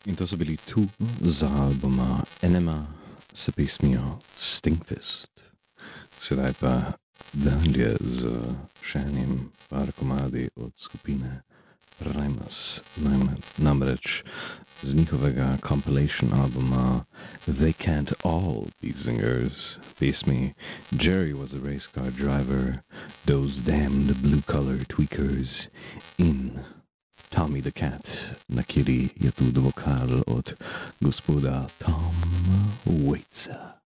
In to so bili tu z albuma Enema s pesmijo Stinkfist. Sedaj pa dalje z še enim par komadi od skupine Primus, namreč z njihovega compilation albuma They Can't All Be Singers, pesmi Jerry Was a Race Car Driver, Those Damned Blue-Collar Tweakers in Tommy the Cat, na kateri je tudi vokal od gospoda Tom Waitsa.